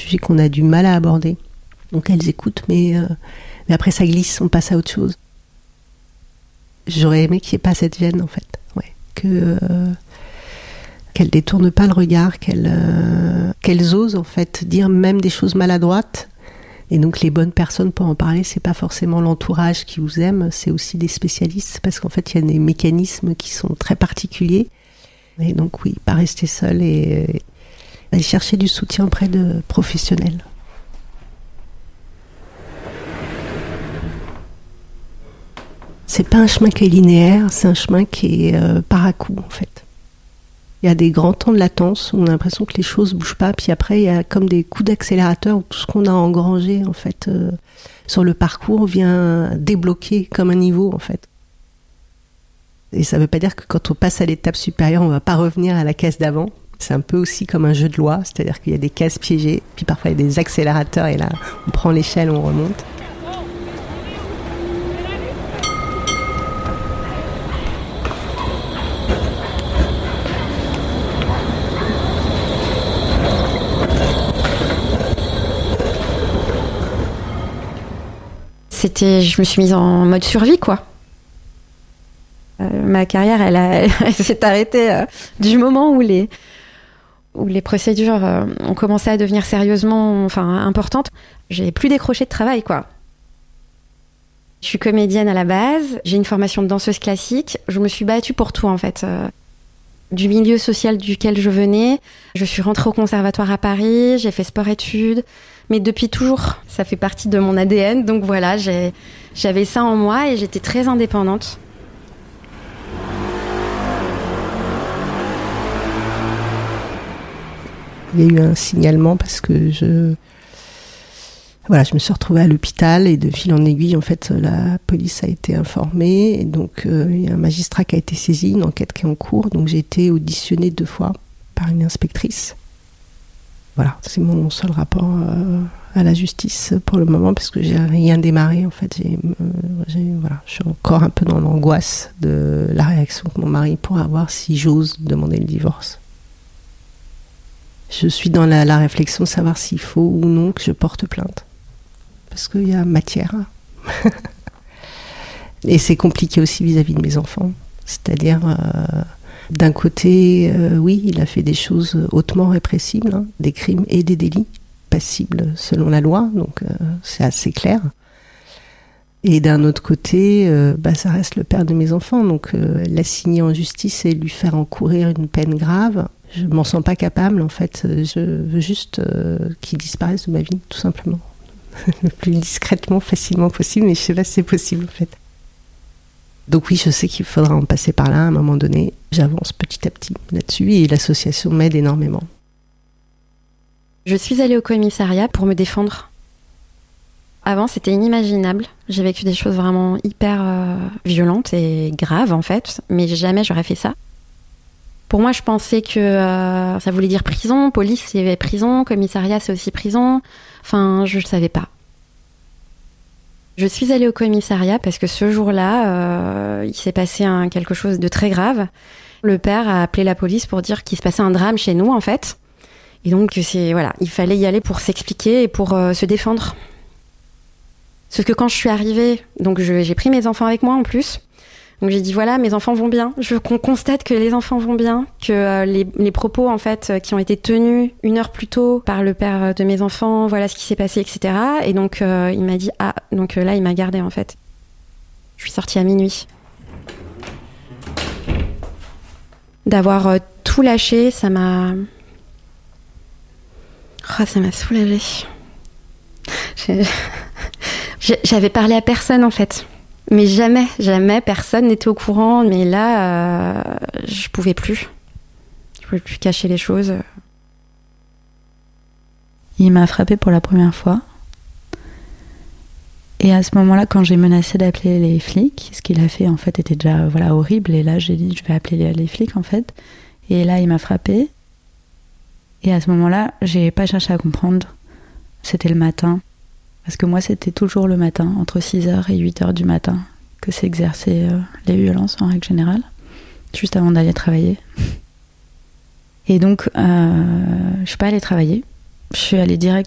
sujets qu'on a du mal à aborder. Donc elles écoutent, mais après ça glisse, on passe à autre chose. J'aurais aimé qu'il n'y ait pas cette gêne, en fait. Ouais. Qu'elles détournent pas le regard, qu'elles osent, en fait, dire même des choses maladroites. Et donc les bonnes personnes pour en parler, c'est pas forcément l'entourage qui vous aime, c'est aussi des spécialistes, parce qu'en fait, il y a des mécanismes qui sont très particuliers. Et donc oui, pas rester seul et aller chercher du soutien auprès de professionnels. C'est pas un chemin qui est linéaire, c'est un chemin qui est par à coup, en fait. Il y a des grands temps de latence où on a l'impression que les choses bougent pas, puis après il y a comme des coups d'accélérateur où tout ce qu'on a engrangé en fait sur le parcours vient débloquer comme un niveau en fait. Et ça veut pas dire que quand on passe à l'étape supérieure, on va pas revenir à la case d'avant. C'est un peu aussi comme un jeu de loi, c'est-à-dire qu'il y a des cases piégées, puis parfois il y a des accélérateurs et là on prend l'échelle, on remonte. Je me suis mise en mode survie, quoi. Ma carrière, elle s'est arrêtée du moment où les procédures ont commencé à devenir sérieusement, importantes. J'ai plus décroché de travail, quoi. Je suis comédienne à la base, j'ai une formation de danseuse classique. Je me suis battue pour tout, en fait. Du milieu social duquel je venais, je suis rentrée au conservatoire à Paris, j'ai fait sport-études. Mais depuis toujours, ça fait partie de mon ADN. Donc voilà, j'avais ça en moi et j'étais très indépendante. Il y a eu un signalement parce que je me suis retrouvée à l'hôpital et de fil en aiguille, en fait, la police a été informée. Et donc, il y a un magistrat qui a été saisi, une enquête qui est en cours. Donc j'ai été auditionnée 2 fois par une inspectrice. Voilà, c'est mon seul rapport à la justice pour le moment, parce que j'ai rien démarré, en fait. Je suis encore un peu dans l'angoisse de la réaction de mon mari pour voir si j'ose demander le divorce. Je suis dans la réflexion de savoir s'il faut ou non que je porte plainte. Parce qu'il y a matière. Et c'est compliqué aussi vis-à-vis de mes enfants. C'est-à-dire... d'un côté, oui, il a fait des choses hautement répressibles, hein, des crimes et des délits passibles selon la loi, donc c'est assez clair. Et d'un autre côté, ça reste le père de mes enfants, donc l'assigner en justice et lui faire encourir une peine grave, je m'en sens pas capable en fait. Je veux juste qu'il disparaisse de ma vie, tout simplement. Le plus discrètement, facilement possible, mais je sais pas si c'est possible en fait. Donc oui, je sais qu'il faudra en passer par là à un moment donné. J'avance petit à petit là-dessus et l'association m'aide énormément. Je suis allée au commissariat pour me défendre. Avant, c'était inimaginable. J'ai vécu des choses vraiment hyper violentes et graves, en fait. Mais jamais j'aurais fait ça. Pour moi, je pensais que ça voulait dire prison. Police, c'est prison. Commissariat, c'est aussi prison. Enfin, je ne savais pas. Je suis allée au commissariat parce que ce jour-là, il s'est passé quelque chose de très grave. Le père a appelé la police pour dire qu'il se passait un drame chez nous, en fait. Et donc, il fallait y aller pour s'expliquer et pour se défendre. Sauf que quand je suis arrivée, donc j'ai pris mes enfants avec moi en plus. Donc j'ai dit voilà, mes enfants vont bien. Je veux qu'on constate que les enfants vont bien, que les propos en fait qui ont été tenus 1 heure plus tôt par le père de mes enfants, voilà ce qui s'est passé, etc. Et donc il m'a dit là il m'a gardée en fait. Je suis sortie à minuit. D'avoir tout lâché, ça m'a soulagée. J'avais parlé à personne en fait. Mais jamais personne n'était au courant. Mais là, je pouvais plus. Je pouvais plus cacher les choses. Il m'a frappée pour la première fois. Et à ce moment-là, quand j'ai menacé d'appeler les flics, ce qu'il a fait en fait était déjà horrible. Et là, j'ai dit je vais appeler les flics en fait. Et là, il m'a frappée. Et à ce moment-là, j'ai pas cherché à comprendre. C'était le matin. Parce que moi, c'était toujours le matin, entre 6h et 8h du matin, que s'exerçaient les violences en règle générale, juste avant d'aller travailler. Et donc, je suis pas allée travailler. Je suis allée direct